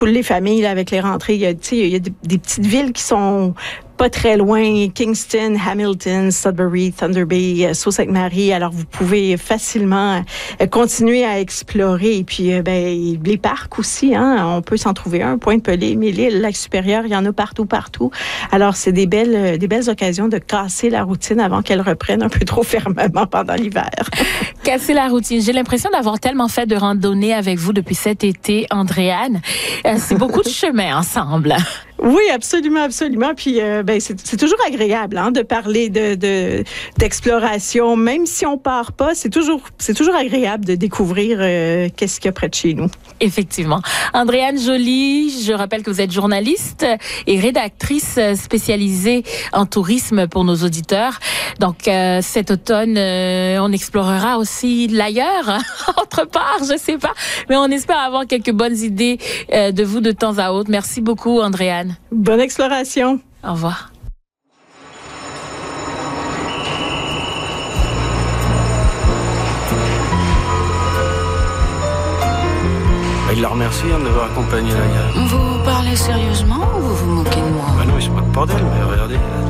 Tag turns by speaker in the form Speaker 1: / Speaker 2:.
Speaker 1: Pour les familles, là, avec les rentrées, il y a des petites villes qui sont pas très loin, Kingston, Hamilton, Sudbury, Thunder Bay, Sault-Sainte-Marie. Alors, vous pouvez facilement continuer à explorer. Et puis, les parcs aussi, hein, on peut s'en trouver un. Pointe-Pelée, Mille-Îles, Lac-Supérieur, il y en a partout. Alors, c'est des belles occasions de casser la routine avant qu'elle reprenne un peu trop fermement pendant l'hiver.
Speaker 2: Casser la routine. J'ai l'impression d'avoir tellement fait de randonnées avec vous depuis cet été, Andréane. C'est beaucoup de chemin ensemble.
Speaker 1: Oui, absolument. Puis c'est toujours agréable, hein, de parler d'exploration, même si on part pas, c'est toujours agréable de découvrir qu'est-ce qu'il y a près de chez nous.
Speaker 2: Effectivement. Andréane Joly, je rappelle que vous êtes journaliste et rédactrice spécialisée en tourisme pour nos auditeurs. Donc cet automne, on explorera aussi l'ailleurs, autre part, je sais pas, mais on espère avoir quelques bonnes idées de vous de temps à autre. Merci beaucoup, Andréane.
Speaker 1: Bonne exploration.
Speaker 2: Au revoir.
Speaker 3: Il la remercie de m'avoir accompagné là.
Speaker 4: Vous parlez sérieusement ou vous vous moquez de moi?
Speaker 3: Non, c'est pas de bordel, mais regardez.